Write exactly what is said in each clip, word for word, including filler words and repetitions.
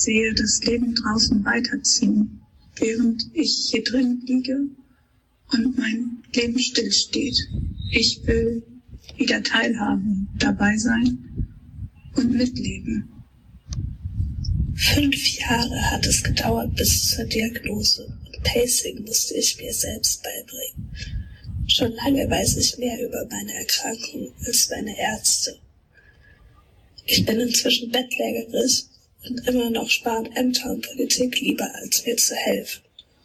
sehe das Leben draußen weiterziehen, während ich hier drin liege und mein Leben stillsteht. Ich will wieder teilhaben, dabei sein und mitleben. Fünf Jahre hat es gedauert bis zur Diagnose und Pacing musste ich mir selbst beibringen. Schon lange weiß ich mehr über meine Erkrankung als meine Ärzte. Ich bin inzwischen bettlägerig und immer noch spart Ämter und Politik lieber, als mir zu helfen.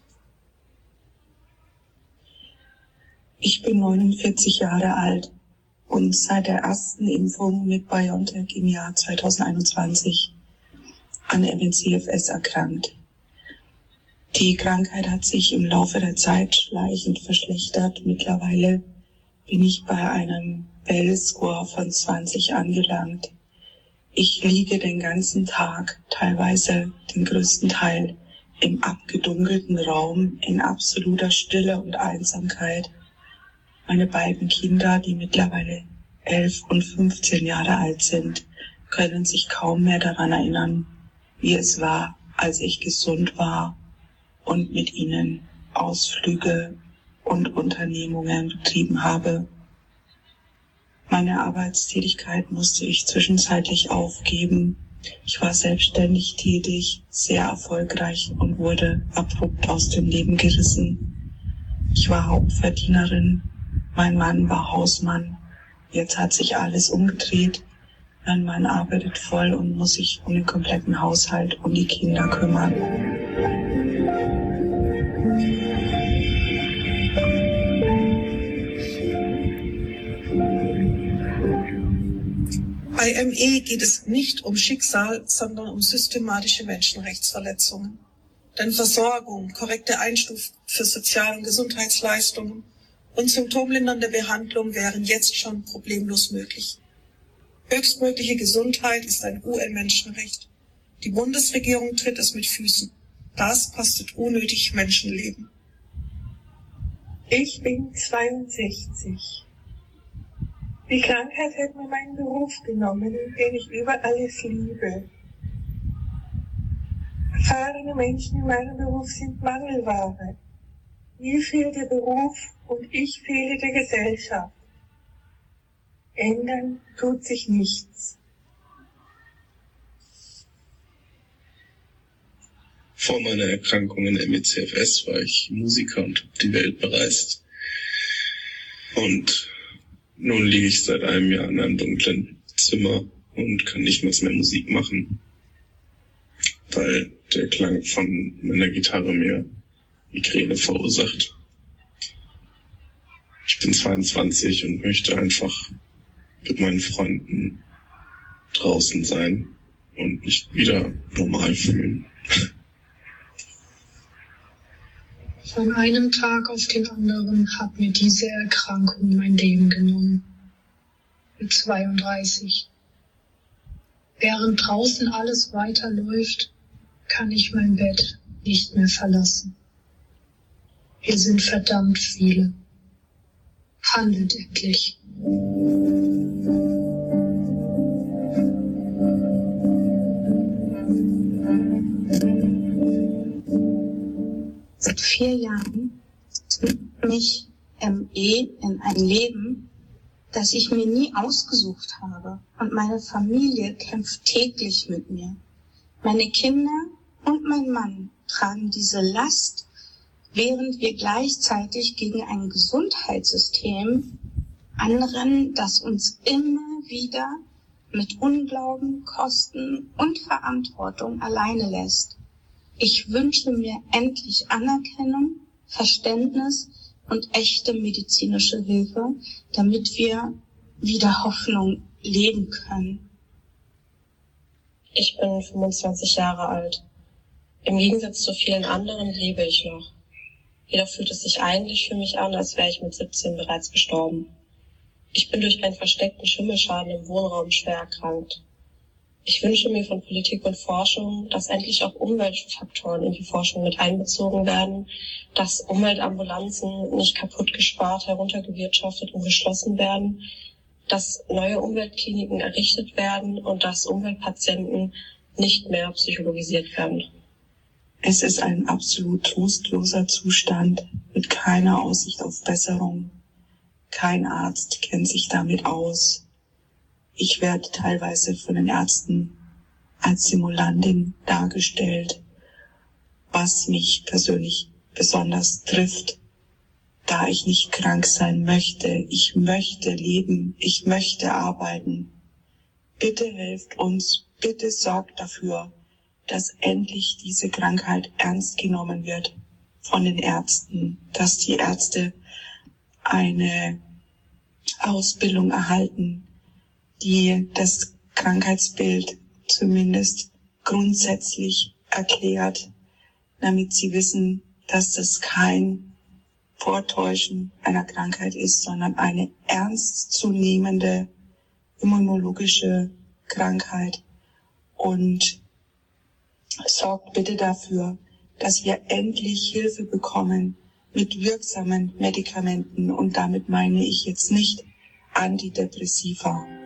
Ich bin neunundvierzig Jahre alt und seit der ersten Impfung mit BioNTech im Jahr zweitausendeinundzwanzig an M E C F S erkrankt. Die Krankheit hat sich im Laufe der Zeit schleichend verschlechtert. Mittlerweile bin ich bei einem Bell-Score von zwanzig angelangt. Ich liege den ganzen Tag, teilweise den größten Teil, im abgedunkelten Raum, in absoluter Stille und Einsamkeit. Meine beiden Kinder, die mittlerweile elf und fünfzehn Jahre alt sind, können sich kaum mehr daran erinnern, wie es war, als ich gesund war und mit ihnen Ausflüge und Unternehmungen betrieben habe. Meine Arbeitstätigkeit musste ich zwischenzeitlich aufgeben. Ich war selbstständig tätig, sehr erfolgreich und wurde abrupt aus dem Leben gerissen. Ich war Hauptverdienerin, mein Mann war Hausmann. Jetzt hat sich alles umgedreht. Mein Mann arbeitet voll und muss sich um den kompletten Haushalt und die Kinder kümmern. Bei M E geht es nicht um Schicksal, sondern um systematische Menschenrechtsverletzungen. Denn Versorgung, korrekte Einstufung für Sozial- und Gesundheitsleistungen und symptomlindernde Behandlung wären jetzt schon problemlos möglich. Höchstmögliche Gesundheit ist ein U N-Menschenrecht. Die Bundesregierung tritt es mit Füßen. Das kostet unnötig Menschenleben. Ich bin zweiundsechzig. Die Krankheit hat mir meinen Beruf genommen, den ich über alles liebe. Erfahrene Menschen in meinem Beruf sind Mangelware. Mir fehlt der Beruf und ich fehle der Gesellschaft. Ändern tut sich nichts. Vor meiner Erkrankung in M E C F S war ich Musiker und habe die Welt bereist. Und nun liege ich seit einem Jahr in einem dunklen Zimmer und kann nicht mehr Musik machen, weil der Klang von meiner Gitarre mir Migräne verursacht. Ich bin zweiundzwanzig und möchte einfach mit meinen Freunden draußen sein und mich wieder normal fühlen. Von einem Tag auf den anderen hat mir diese Erkrankung mein Leben genommen. Mit zweiunddreißig. Während draußen alles weiterläuft, kann ich mein Bett nicht mehr verlassen. Wir sind verdammt viele. Handelt endlich. Seit vier Jahren zwingt mich M E in ein Leben, das ich mir nie ausgesucht habe. Und meine Familie kämpft täglich mit mir. Meine Kinder und mein Mann tragen diese Last, während wir gleichzeitig gegen ein Gesundheitssystem anrennen, das uns immer wieder mit Unglauben, Kosten und Verantwortung alleine lässt. Ich wünsche mir endlich Anerkennung, Verständnis und echte medizinische Hilfe, damit wir wieder Hoffnung leben können. Ich bin fünfundzwanzig Jahre alt. Im Gegensatz zu vielen anderen lebe ich noch. Jedoch fühlt es sich eigentlich für mich an, als wäre ich mit siebzehn bereits gestorben. Ich bin durch einen versteckten Schimmelschaden im Wohnraum schwer erkrankt. Ich wünsche mir von Politik und Forschung, dass endlich auch Umweltfaktoren in die Forschung mit einbezogen werden, dass Umweltambulanzen nicht kaputt gespart, heruntergewirtschaftet und geschlossen werden, dass neue Umweltkliniken errichtet werden und dass Umweltpatienten nicht mehr psychologisiert werden. Es ist ein absolut trostloser Zustand mit keiner Aussicht auf Besserung. Kein Arzt kennt sich damit aus. Ich werde teilweise von den Ärzten als Simulantin dargestellt, was mich persönlich besonders trifft, da ich nicht krank sein möchte. Ich möchte leben, ich möchte arbeiten. Bitte helft uns, bitte sorgt dafür, dass endlich diese Krankheit ernst genommen wird von den Ärzten, dass die Ärzte eine Ausbildung erhalten, die das Krankheitsbild zumindest grundsätzlich erklärt, damit sie wissen, dass das kein Vortäuschen einer Krankheit ist, sondern eine ernstzunehmende immunologische Krankheit. Und sorgt bitte dafür, dass wir endlich Hilfe bekommen mit wirksamen Medikamenten. Und damit meine ich jetzt nicht Antidepressiva.